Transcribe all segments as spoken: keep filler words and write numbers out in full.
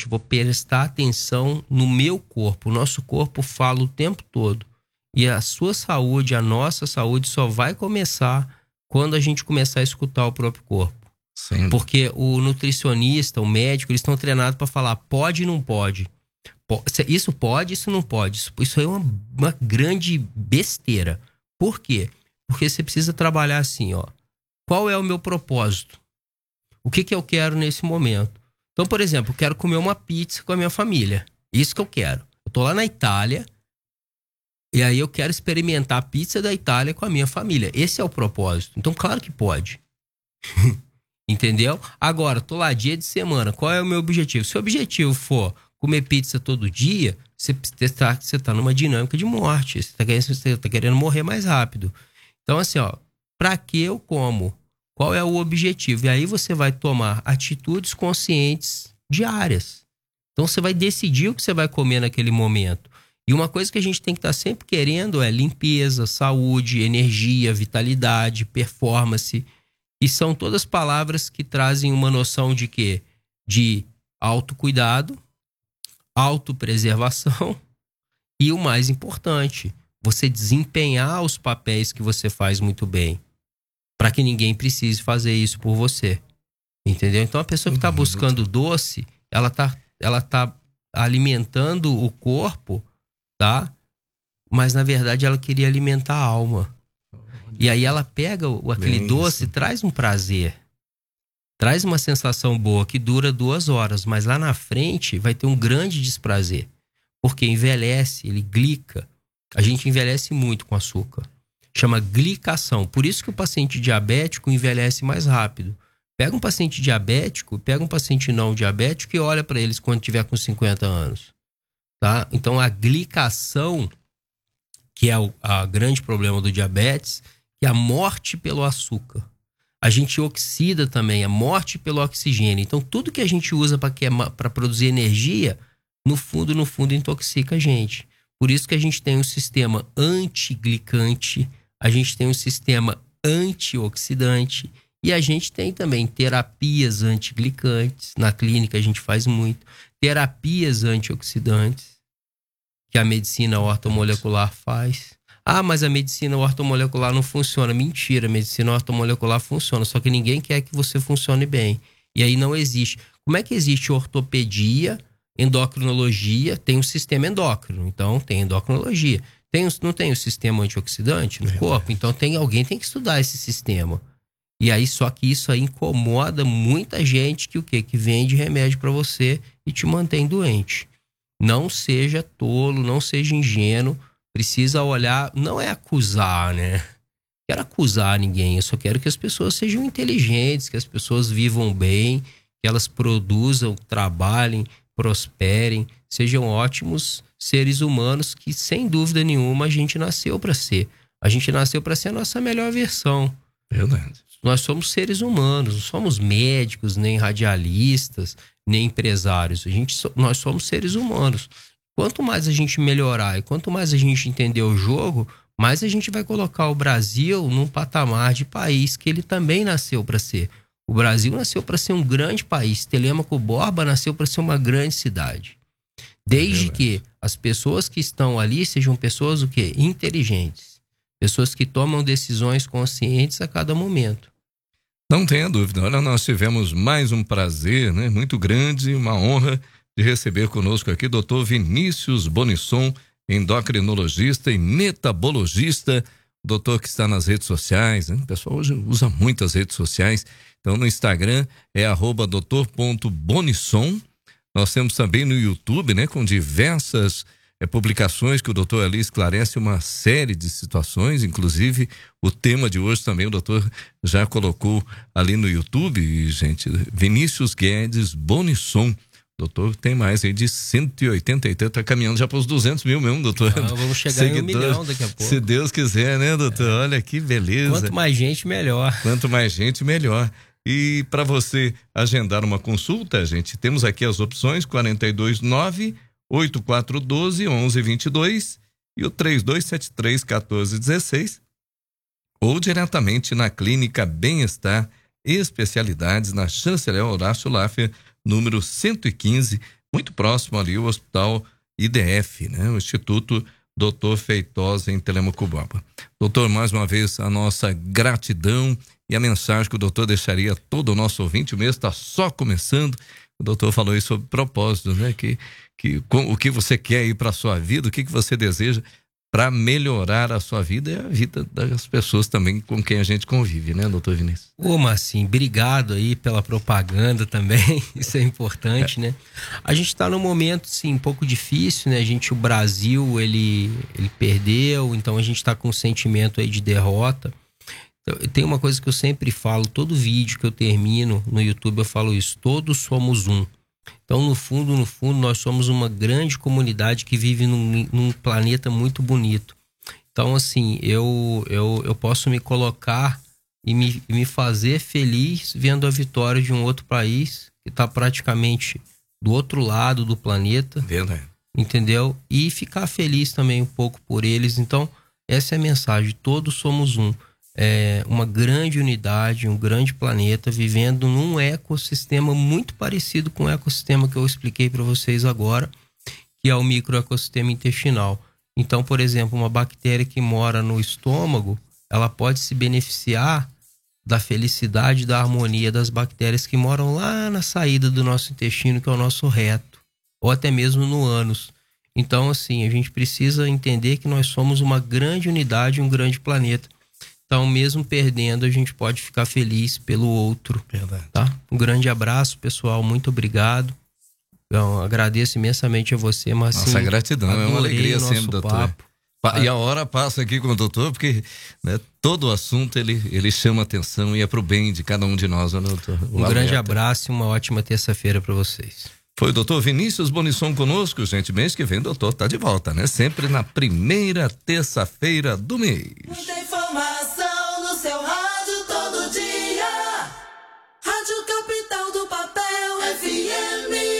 vou prestar atenção no meu corpo. O nosso corpo fala o tempo todo. E a sua saúde, a nossa saúde só vai começar quando a gente começar a escutar o próprio corpo. Sim. Porque o nutricionista, o médico, eles estão treinados para falar pode e não pode. Isso pode, isso não pode. Isso, isso é uma, uma grande besteira. Por quê? Porque você precisa trabalhar assim, ó. Qual é o meu propósito? O que que eu quero nesse momento? Então, por exemplo, eu quero comer uma pizza com a minha família. Isso que eu quero. Eu tô lá na Itália e aí eu quero experimentar a pizza da Itália com a minha família. Esse é o propósito. Então, claro que pode. Entendeu? Agora, tô lá dia de semana. Qual é o meu objetivo? Se o objetivo for comer pizza todo dia, você está você tá numa dinâmica de morte. Você tá querendo, você tá querendo morrer mais rápido. Então, assim, ó, pra que eu como? Qual é o objetivo? E aí você vai tomar atitudes conscientes diárias. Então você vai decidir o que você vai comer naquele momento. E uma coisa que a gente tem que estar sempre querendo é limpeza, saúde, energia, vitalidade, performance. E são todas palavras que trazem uma noção de quê? De autocuidado, autopreservação e o mais importante, você desempenhar os papéis que você faz muito bem. Para que ninguém precise fazer isso por você. Entendeu? Então a pessoa que está buscando doce, ela tá, ela tá alimentando o corpo, tá? Mas na verdade ela queria alimentar a alma. E aí ela pega o, aquele Bem doce, isso. traz um prazer. Traz uma sensação boa que dura duas horas, mas lá na frente vai ter um grande desprazer. Porque envelhece, ele glica. A gente envelhece muito com açúcar. Chama glicação. Por isso que o paciente diabético envelhece mais rápido. Pega um paciente diabético, pega um paciente não diabético e olha para eles quando tiver com cinquenta anos. Tá? Então a glicação, que é o a grande problema do diabetes, que é a morte pelo açúcar. A gente oxida também, a morte pelo oxigênio. Então tudo que a gente usa para produzir energia, no fundo, no fundo, intoxica a gente. Por isso que a gente tem um sistema antiglicante, a gente tem um sistema antioxidante e a gente tem também terapias antiglicantes. Na clínica a gente faz muito. Terapias antioxidantes, que a medicina ortomolecular faz. Ah, mas a medicina ortomolecular não funciona. Mentira, a medicina ortomolecular funciona, só que ninguém quer que você funcione bem. E aí não existe. Como é que existe ortopedia, endocrinologia? Tem um sistema endócrino, então tem endocrinologia. Tem, não tem o sistema antioxidante no é corpo? Verdade. Então tem alguém tem que estudar esse sistema. E aí, só que isso aí incomoda muita gente que o quê? Que vende remédio para você e te mantém doente. Não seja tolo, não seja ingênuo. Precisa olhar, não é acusar, né? Quero acusar ninguém, eu só quero que as pessoas sejam inteligentes, que as pessoas vivam bem, que elas produzam, trabalhem, prosperem, sejam ótimos seres humanos que, sem dúvida nenhuma, a gente nasceu para ser. A gente nasceu para ser a nossa melhor versão. Verdade. Nós somos seres humanos, não somos médicos, nem radialistas, nem empresários. A gente, nós somos seres humanos. Quanto mais a gente melhorar e quanto mais a gente entender o jogo, mais a gente vai colocar o Brasil num patamar de país que ele também nasceu para ser. O Brasil nasceu para ser um grande país. Telêmaco Borba nasceu para ser uma grande cidade. Desde é que as pessoas que estão ali sejam pessoas o quê? Inteligentes. Pessoas que tomam decisões conscientes a cada momento. Não tenha dúvida. Olha, nós tivemos mais um prazer, né? Muito grande, uma honra de receber conosco aqui doutor Vinícius Bonisson, endocrinologista e metabologista, doutor que está nas redes sociais, né? O pessoal hoje usa muito as redes sociais. Então no Instagram é arroba doutor ponto bonisson. Nós temos também no YouTube, né, com diversas é, publicações que o doutor ali esclarece uma série de situações, inclusive o tema de hoje também o doutor já colocou ali no YouTube, e, gente, Vinícius Guedes Bonisson. Doutor, tem mais aí de cento e oitenta e três, tá caminhando já para os duzentos mil mesmo, doutor. Ah, vamos chegar Seguidor, em um milhão daqui a pouco. Se Deus quiser, né, doutor? É. Olha que beleza. Quanto mais gente, melhor. Quanto mais gente, melhor. E para você agendar uma consulta, gente, temos aqui as opções quarenta e dois, nove, oito quatro um dois, onze vinte e dois e o três dois sete três, um quatro um seis, ou diretamente na Clínica Bem-Estar Especialidades, na Chanceler Horácio Laffer, número cento e quinze, muito próximo ali o Hospital I D F, né? O Instituto doutor Feitosa, em Telêmaco Borba. Doutor, mais uma vez a nossa gratidão e a mensagem que o doutor deixaria a todo o nosso ouvinte. O mês está só começando. O doutor falou isso sobre propósito, né? Que, que com, o que você quer ir para a sua vida, o que, que você deseja para melhorar a sua vida e a vida das pessoas também com quem a gente convive, né, doutor Vinícius? Ô, Marcinho, obrigado aí pela propaganda também, isso é importante, é. né? A gente está num momento, sim, um pouco difícil, né? A gente, o Brasil, ele, ele perdeu, então a gente está com um sentimento aí de derrota. Então, tem uma coisa que eu sempre falo, todo vídeo que eu termino no YouTube eu falo isso, todos somos um. Então, no fundo, no fundo, nós somos uma grande comunidade que vive num, num planeta muito bonito. Então, assim, eu, eu, eu posso me colocar e me, me fazer feliz vendo a vitória de um outro país que está praticamente do outro lado do planeta. Verdade. Entendeu? E ficar feliz também um pouco por eles. Então, essa é a mensagem. Todos somos um. É uma grande unidade, um grande planeta vivendo num ecossistema muito parecido com o ecossistema que eu expliquei para vocês agora, que é o microecossistema intestinal. Então, por exemplo, uma bactéria que mora no estômago, ela pode se beneficiar da felicidade, da harmonia das bactérias que moram lá na saída do nosso intestino, que é o nosso reto, ou até mesmo no ânus. Então, assim, a gente precisa entender que nós somos uma grande unidade, um grande planeta. Então, mesmo perdendo, a gente pode ficar feliz pelo outro. Verdade. Tá? Um grande abraço, pessoal. Muito obrigado. Eu agradeço imensamente a você, Marcinho. Nossa, gratidão. É uma alegria sempre, doutor. Papo. E a hora passa aqui com o doutor, porque né, todo o assunto ele, ele chama atenção e é pro bem de cada um de nós, né, doutor? Um grande abraço e uma ótima terça-feira para vocês. Foi o doutor Vinícius Bonisson conosco, gente. Mês que vem o doutor tá de volta, né? Sempre na primeira terça-feira do mês. Muita informação no seu rádio todo dia. Rádio Capital do Papel F M.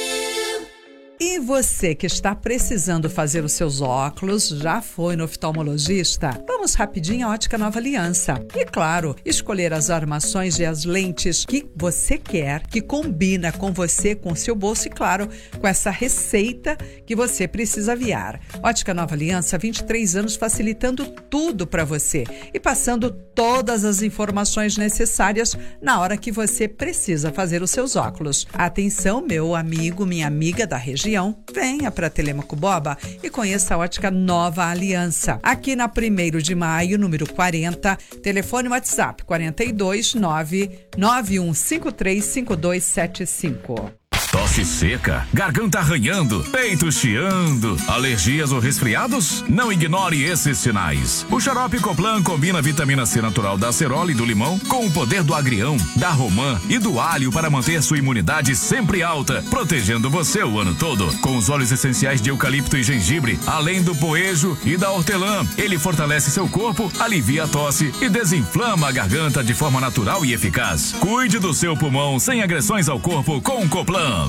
E você que está precisando fazer os seus óculos, já foi no oftalmologista? Vamos rapidinho à Ótica Nova Aliança. E claro, escolher as armações e as lentes que você quer, que combina com você, com seu bolso e claro, com essa receita que você precisa aviar. Ótica Nova Aliança, vinte e três anos facilitando tudo para você e passando todas as informações necessárias na hora que você precisa fazer os seus óculos. Atenção, meu amigo, minha amiga da região, venha para Telêmaco Borba e conheça a Ótica Nova Aliança. Aqui na primeiro de maio, número quarenta, telefone WhatsApp quarenta e dois, nove nove um cinco três cinco dois sete cinco. Tosse seca, garganta arranhando, peito chiando, alergias ou resfriados? Não ignore esses sinais. O xarope Coplan combina a vitamina C natural da acerola e do limão com o poder do agrião, da romã e do alho para manter sua imunidade sempre alta, protegendo você o ano todo. Com os óleos essenciais de eucalipto e gengibre, além do poejo e da hortelã, ele fortalece seu corpo, alivia a tosse e desinflama a garganta de forma natural e eficaz. Cuide do seu pulmão sem agressões ao corpo com o Coplan.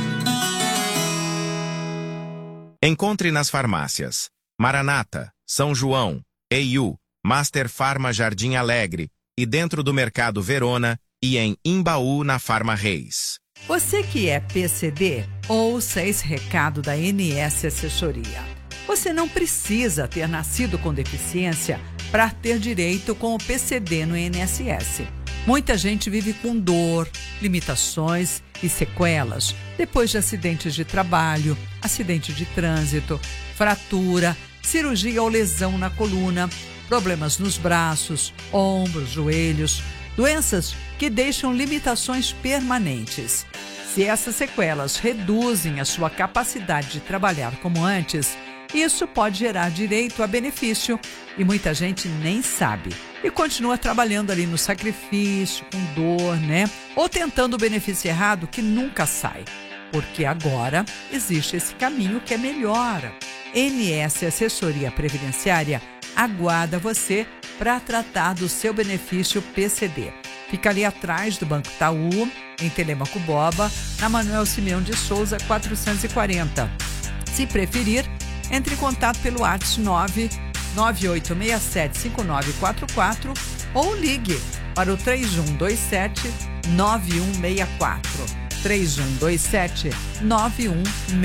Encontre nas farmácias Maranata, São João, E I U, Master Farma Jardim Alegre e dentro do Mercado Verona e em Imbaú na Farma Reis. Você que é P C D, ouça esse recado da N S Assessoria. Você não precisa ter nascido com deficiência para ter direito com o P C D no I N S S. Muita gente vive com dor, limitações e sequelas depois de acidentes de trabalho, acidente de trânsito, fratura, cirurgia ou lesão na coluna, problemas nos braços, ombros, joelhos, doenças que deixam limitações permanentes. Se essas sequelas reduzem a sua capacidade de trabalhar como antes, isso pode gerar direito a benefício e muita gente nem sabe. E continua trabalhando ali no sacrifício, com dor, né? Ou tentando o benefício errado que nunca sai. Porque agora existe esse caminho que é melhor. N S Assessoria Previdenciária aguarda você para tratar do seu benefício P C D. Fica ali atrás do Banco Itaú, em Telêmaco Borba, na Manuel Simeão de Souza, quatrocentos e quarenta. Se preferir, entre em contato pelo WhatsApp nove nove oito seis sete cinco nove quatro quatro ou ligue para o três um dois sete nove um seis quatro. três um dois sete, nove um